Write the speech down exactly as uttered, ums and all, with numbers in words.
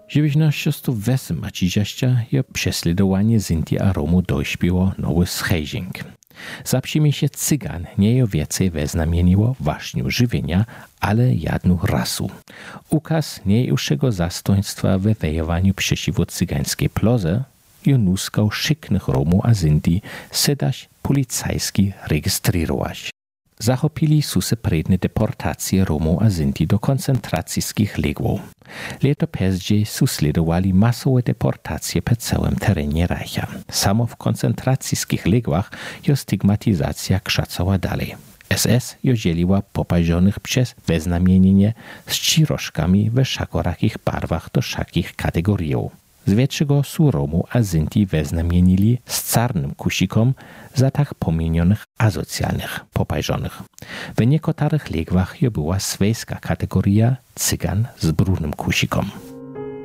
dziewięćnaście wesem a trzydzieści je prześladowanie Sinti a Romu dośpiło nowy schejzing. Zapsimy się cygan nie je więcej weznamieniło właśnie żywienia, ale jedną rasu. Ukaz niejuższego zastoństwa we wejowaniu przeciwko cygańskiej ploze je nuskał szyknych Romu a Sinti sedać policajski rejestrować. Zachopili su se predne deportacje Romów a Sinti do koncentracijskich ległów. Leto pozdziej su sledowali masowe deportacje po całym terenie Reicha. Samo w koncentracijskich ległach jo stygmatyzacja krzacała dalej. S S jo dzieliła poparzionych przez weznamienienie z cirożkami we szakorakich barwach do szakich kategoriów. Z większego su Romu a Sinti weznamienili z czarnym kusikom za tak pomienionych asocjalnych poparzionych. W niektórych ległach jo była swejska kategoria cygan z brudnym kusikom.